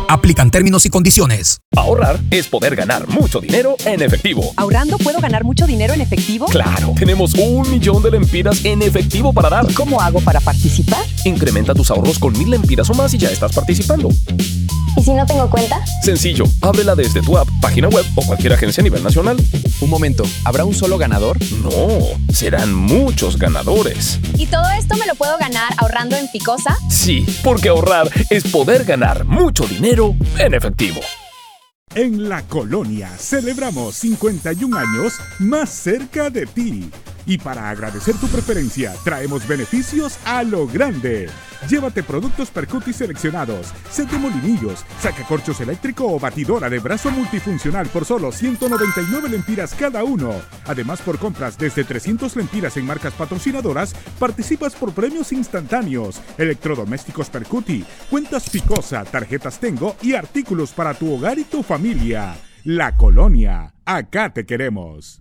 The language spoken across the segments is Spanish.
Aplican términos y condiciones. Ahorrar es poder ganar mucho dinero en efectivo. ¿Ahorrando puedo ganar mucho dinero en efectivo? ¡Claro! Tenemos 1 millón de lempiras en efectivo para dar. ¿Cómo hago para participar? Incrementa tus ahorros con 1000 lempiras o más y ya estás participando. ¿Y si no tengo cuenta? Sencillo, ábrela desde tu app, página web o cualquier agencia a nivel nacional. Un momento, ¿habrá un solo ganador? No, serán muchos ganadores. ¿Y todo esto me lo puedo ganar ahorrando en Ficosa? Sí, porque ahorrar es poder ganar mucho dinero en efectivo. En La Colonia celebramos 51 años más cerca de ti. Y para agradecer tu preferencia, traemos beneficios a lo grande. Llévate productos Percuti seleccionados, set de molinillos, sacacorchos eléctrico o batidora de brazo multifuncional por solo 199 lempiras cada uno. Además, por compras desde 300 lempiras en marcas patrocinadoras, participas por premios instantáneos, electrodomésticos Percuti, cuentas Ficosa, tarjetas Tengo y artículos para tu hogar y tu familia. La Colonia, acá te queremos.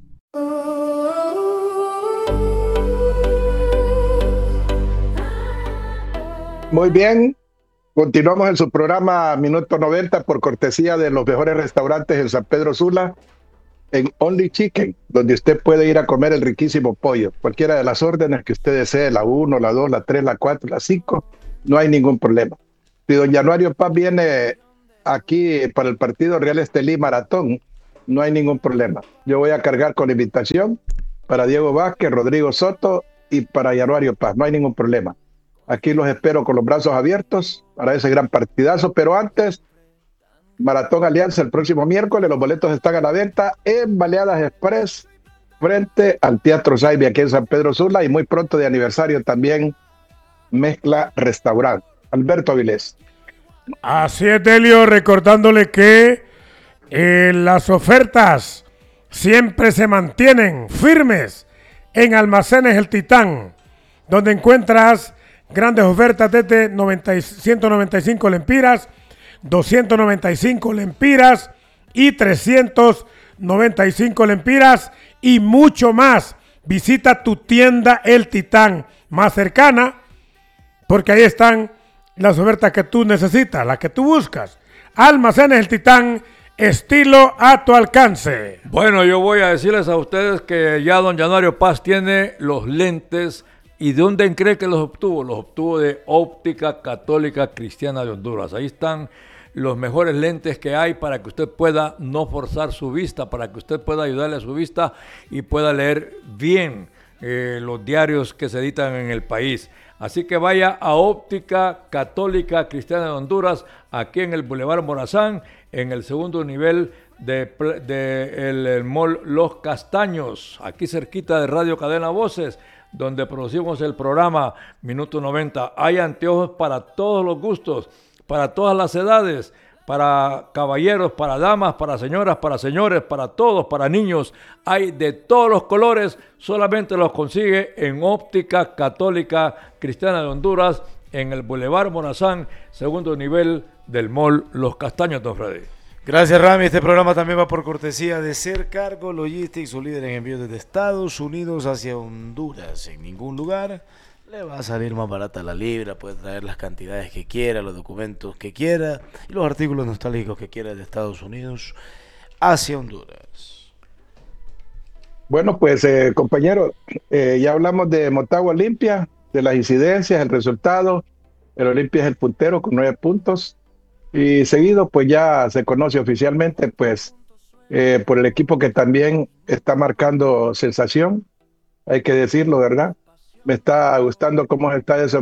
Muy bien, continuamos en su programa Minuto 90 por cortesía de los mejores restaurantes en San Pedro Sula, en Only Chicken, donde usted puede ir a comer el riquísimo pollo. Cualquiera de las órdenes que usted desee, la 1, la 2, la 3, la 4, la 5, no hay ningún problema. Si don Januario Paz viene aquí para el partido Real Estelí Maratón, no hay ningún problema. Yo voy a cargar con invitación para Diego Vázquez, Rodrigo Soto y para Januario Paz, no hay ningún problema. Aquí los espero con los brazos abiertos para ese gran partidazo, pero antes, Maratón Alianza el próximo miércoles, los boletos están a la venta en Baleadas Express, frente al Teatro Saibe aquí en San Pedro Sula, y muy pronto de aniversario también Mezcla Restaurant. Alberto Avilés. Así es, Delio, recordándole que las ofertas siempre se mantienen firmes en Almacenes El Titán, donde encuentras grandes ofertas desde 195 lempiras, 295 lempiras y 395 lempiras y mucho más. Visita tu tienda El Titán más cercana, porque ahí están las ofertas que tú necesitas, las que tú buscas. Almacenes El Titán, estilo a tu alcance. Bueno, yo voy a decirles a ustedes que ya don Januario Paz tiene los lentes. ¿Y de dónde cree que los obtuvo? Los obtuvo de Óptica Católica Cristiana de Honduras. Ahí están los mejores lentes que hay para que usted pueda no forzar su vista, para que usted pueda ayudarle a su vista y pueda leer bien los diarios que se editan en el país. Así que vaya a Óptica Católica Cristiana de Honduras, aquí en el Boulevard Morazán, en el segundo nivel el Mall Los Castaños, aquí cerquita de Radio Cadena Voces, donde producimos el programa Minuto 90. Hay anteojos para todos los gustos, para todas las edades, para caballeros, para damas, para señoras, para señores, para todos, para niños. Hay de todos los colores, solamente los consigue en Óptica Católica Cristiana de Honduras, en el Boulevard Morazán, segundo nivel del Mall Los Castaños, don Freddy. Gracias, Rami. Este programa también va por cortesía de Ser Cargo Logistics, su líder en envíos desde Estados Unidos hacia Honduras. En ningún lugar le va a salir más barata la libra, puede traer las cantidades que quiera, los documentos que quiera y los artículos nostálgicos que quiera de Estados Unidos hacia Honduras. Bueno, pues compañero, ya hablamos de Motagua Olimpia, de las incidencias, el resultado. El Olimpia es el puntero con 9 puntos. Y seguido, pues ya se conoce oficialmente, pues, por el equipo que también está marcando sensación, hay que decirlo, ¿verdad? Me está gustando cómo se está